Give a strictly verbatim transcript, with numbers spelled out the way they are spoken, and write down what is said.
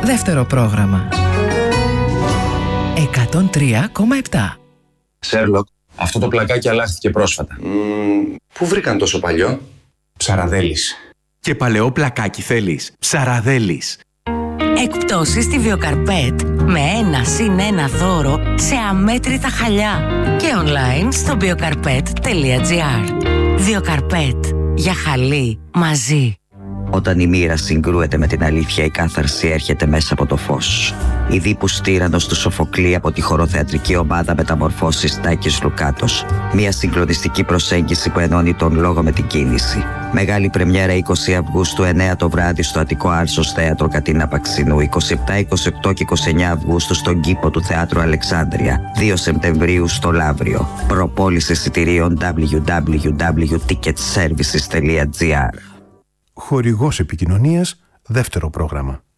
Δεύτερο πρόγραμμα. εκατόν τρία κόμμα επτά. Σέρλοκ, αυτό το πλακάκι αλλάχθηκε πρόσφατα. Mm, πού βρήκαν τόσο παλιό? Ψαραδέλης. Και παλαιό πλακάκι θέλεις? Ψαραδέλης. Εκπτώσεις στη Βιοκαρπέτ με ένα συν ένα δώρο σε αμέτρητα χαλιά και online στο βιοκαρπέτ τελεία τζι άρ. Βιοκαρπέτ. Για χαλί μαζί. Όταν η μοίρα συγκρούεται με την αλήθεια, η κάθαρση έρχεται μέσα από το φως. Η Δίπους Τύραννος του Σοφοκλή από τη χοροθεατρική ομάδα Μεταμορφώσεις Τάκης Λουκάτος. Μια συγκλονιστική προσέγγιση που ενώνει τον λόγο με την κίνηση. Μεγάλη πρεμιέρα είκοσι Αυγούστου, εννέα το βράδυ στο Αττικό Άρσος Θέατρο Κατίνα Παξινού. είκοσι επτά, είκοσι οκτώ και είκοσι εννέα Αυγούστου στον κήπο του Θεάτρου Αλεξάνδρεια. δύο Σεπτεμβρίου στο Λαύριο. Προπόληση εισιτηρίων double-u double-u double-u τελεία ticket services τελεία τζι άρ. Χορηγός επικοινωνίας, δεύτερο πρόγραμμα.